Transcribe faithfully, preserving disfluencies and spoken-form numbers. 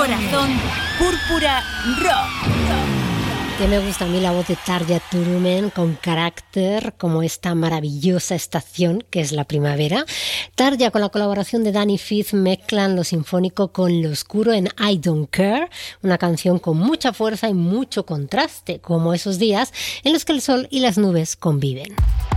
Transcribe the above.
Corazón Púrpura Rock. Que me gusta a mí la voz de Tarja Turunen con carácter, como esta maravillosa estación que es la primavera. Tarja, con la colaboración de Danny Fifth, mezclan lo sinfónico con lo oscuro en I Don't Care, una canción con mucha fuerza y mucho contraste, como esos días en los que el sol y las nubes conviven.